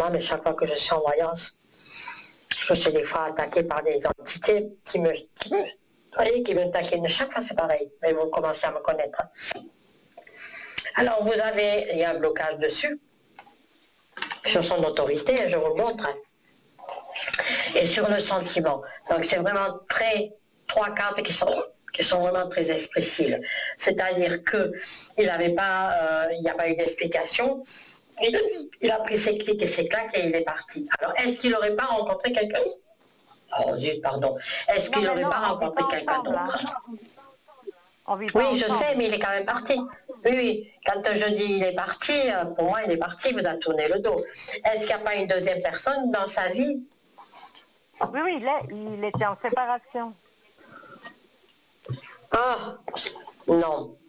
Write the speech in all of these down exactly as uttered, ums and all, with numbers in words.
là, mais chaque fois que je suis en voyance, je suis des fois attaquée par des entités qui me, qui me, voyez, qui me taquinent. Chaque fois c'est pareil, mais vous commencez à me connaître. Hein. Alors vous avez, il y a un blocage dessus, sur son autorité, je vous le montre. Hein. Et sur le sentiment. Donc c'est vraiment très, trois cartes qui sont, qui sont vraiment très expressives. C'est-à-dire qu'il n'avait pas, euh, il n'y a pas eu d'explication. Il, il a pris ses clics et ses claques et il est parti. Alors est-ce qu'il n'aurait pas rencontré quelqu'un? Oh zut, pardon. Est-ce qu'il n'aurait pas rencontré quelqu'un d'autre? Oui, je sais, mais il est quand même parti. Oui, oui. Quand je dis il est parti, pour moi il est parti, il vous a tourné le dos. Est-ce qu'il n'y a pas une deuxième personne dans sa vie? Oui, oui, il, est, il était en séparation. Ah, non.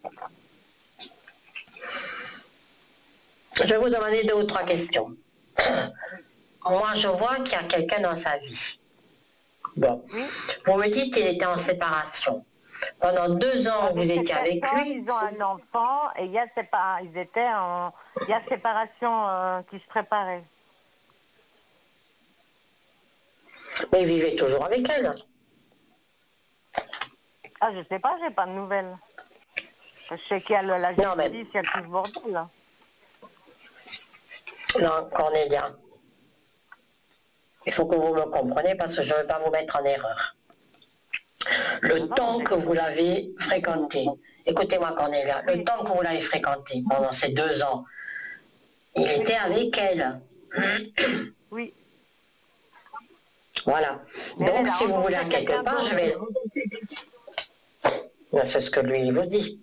Je vais vous demander deux ou trois questions. Moi, je vois qu'il y a quelqu'un dans sa vie. Bon. Oui. Vous me dites qu'il était en séparation. Pendant deux ans, avec vous étiez avec lui. Ils ont un enfant et il y a sépa... ils étaient en... il y a séparation euh, qui se préparait. Mais il vivait toujours avec elle. Ah, je sais pas, j'ai pas de nouvelles. Je sais qu'il y a le, la justice, non, mais... il y a tout ce bordel, là. Non, Cornélia. Il faut que vous me compreniez parce que je ne veux pas vous mettre en erreur. Le non, temps que vous l'avez fréquenté, écoutez-moi Cornélia, oui. Le temps que vous l'avez fréquenté pendant ces deux ans, il oui. était avec elle. Oui. Voilà. Mais donc si vous voulez à quelque part, je vais... C'est ce que lui il vous dit.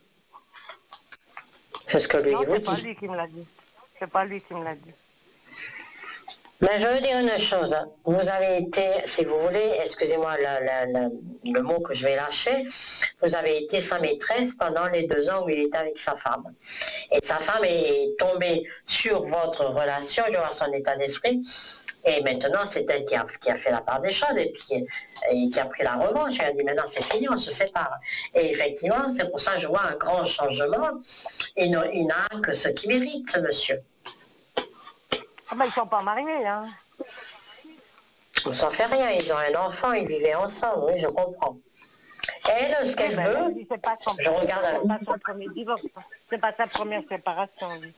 C'est ce que lui non, il vous dit. C'est pas lui qui me l'a dit. C'est pas lui qui me l'a dit. Mais je veux dire une chose, vous avez été, si vous voulez, excusez-moi le, le, le, le mot que je vais lâcher, vous avez été sa maîtresse pendant les deux ans où il était avec sa femme. Et sa femme est tombée sur votre relation, je vois son état d'esprit, et maintenant c'est elle qui a, qui a fait la part des choses, et puis et qui a pris la revanche, elle a dit maintenant c'est fini, on se sépare. Et effectivement, c'est pour ça que je vois un grand changement, il n'a que ce qu'il mérite, ce monsieur. Ah ben, ils sont pas mariés, hein. On s'en fait rien, ils ont un enfant, ils vivaient ensemble, oui, je comprends. Elle, ce qu'elle oui, ben, veut, c'est pas son, je regarde c'est pas son premier divorce, c'est pas sa première séparation, lui.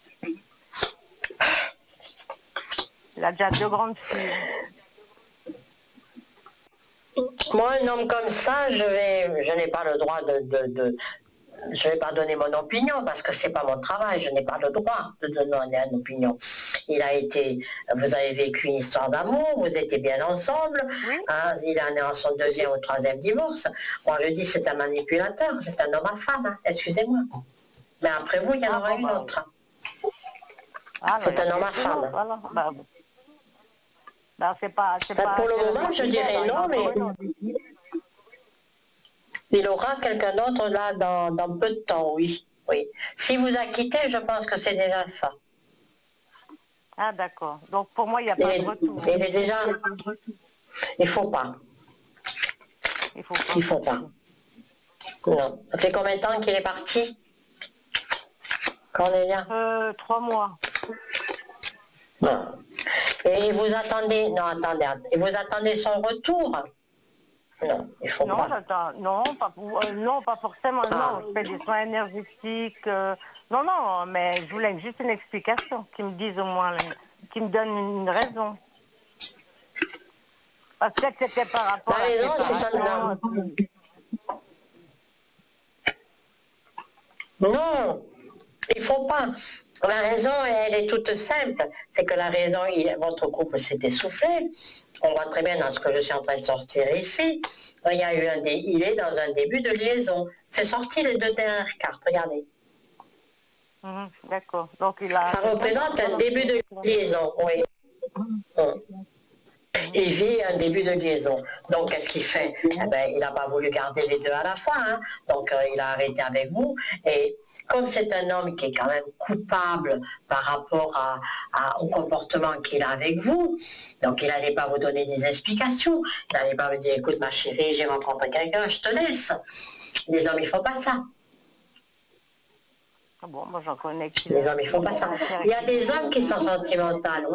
Il a déjà deux grandes filles. Moi, un homme comme ça, je vais, je n'ai pas le droit de, de, de je ne vais pas donner mon opinion parce que c'est pas mon travail, je n'ai pas le droit de donner une opinion. Il a été, vous avez vécu une histoire d'amour, vous étiez bien ensemble, oui. Hein, il en est en son deuxième ou troisième divorce. Moi je dis c'est un manipulateur, c'est un homme à femme, hein, excusez-moi. Mais après vous, il y en ah, aura bon, une bah, autre. Ah, c'est un homme à femme. Voilà. Bah, bah, c'est pas, c'est bah, pas, pour le moment, je dirais non, mais... Il aura quelqu'un d'autre là dans, dans peu de temps, oui. oui. S'il vous a quitté, je pense que c'est déjà ça. Ah d'accord. Donc pour moi, il n'y a pas il de retour. Il est déjà... Il ne faut pas. Il faut pas. Il faut pas. Non. Ça fait combien de temps qu'il est parti, Cornélia? Euh, trois mois. Non. Et vous attendez... Non, attendez. Et vous attendez son retour? Non, il faut non, pas. Non, pas, euh, non, pas forcément. Ah. Non, je fais des soins énergétiques. Euh, non, non, mais je voulais juste une explication, qui me dise au moins, qui me donne une raison. Parce que c'était par rapport la à raison, c'est ça. Non. non, il faut pas. La raison, elle est toute simple. C'est que la raison, il, votre couple s'est essoufflé. On voit très bien dans ce que je suis en train de sortir ici. Il, y a eu un dé, il est dans un début de liaison. C'est sorti les deux dernières cartes, regardez. Mmh, d'accord. Donc il a. Ça représente un début de liaison, oui. Mmh. Il vit un début de liaison. Donc, qu'est-ce qu'il fait? Eh ben, il n'a pas voulu garder les deux à la fois. Hein. Donc, euh, il a arrêté avec vous. Et comme c'est un homme qui est quand même coupable par rapport à, à, au comportement qu'il a avec vous, donc il n'allait pas vous donner des explications. Il n'allait pas vous dire, écoute ma chérie, j'ai rencontré quelqu'un, je te laisse. Les hommes, ils ne font pas ça. Ah bon, moi j'en connais qui... Les hommes, ils ne font pas ça. Il y a des hommes qui sont sentimentaux.